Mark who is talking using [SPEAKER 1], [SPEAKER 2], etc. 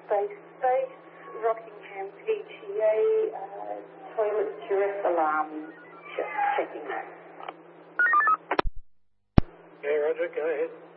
[SPEAKER 1] Space, Rockingham PTA, toilet duress alarm, just checking that.
[SPEAKER 2] Okay, Roger, go ahead.